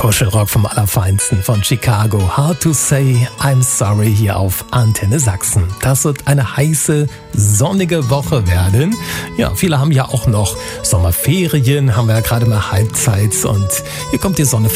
Kuschelrock vom Allerfeinsten von Chicago. Hard to say I'm sorry hier auf Antenne Sachsen. Das wird eine heiße, sonnige Woche werden. Ja, viele haben ja auch noch Sommerferien, haben wir ja gerade mal Halbzeit und hier kommt die Sonne